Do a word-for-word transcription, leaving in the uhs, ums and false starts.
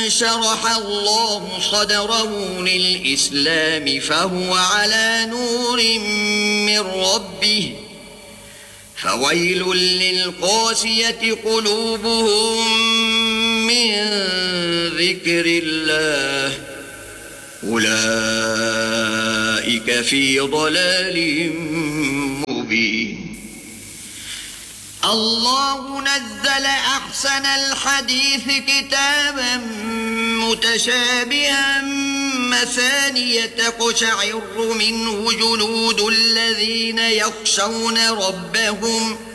شرح الله صدره للإسلام فهو على نور من ربه فويل للقاسية قلوبهم من ذكر الله أولئك في ضلال مبين. الله نزل أحسن الحديث كتابا متشابها مثانية تقشعر منه جلود الذين يخشون ربهم